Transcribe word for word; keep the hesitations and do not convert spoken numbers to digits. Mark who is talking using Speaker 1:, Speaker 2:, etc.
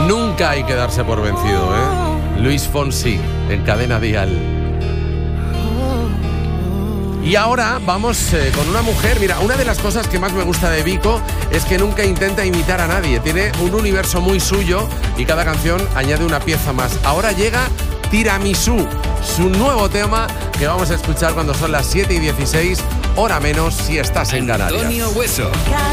Speaker 1: Nunca hay que darse por vencido, ¿eh? Luis Fonsi, en Cadena Dial. Y ahora vamos eh, con una mujer. Mira, una de las cosas que más me gusta de Vico es que nunca intenta imitar a nadie. Tiene un universo muy suyo y cada canción añade una pieza más. Ahora llega Tiramisú, su nuevo tema que vamos a escuchar cuando son las siete y dieciséis, hora menos si estás en Canarias.
Speaker 2: Antonio Hueso.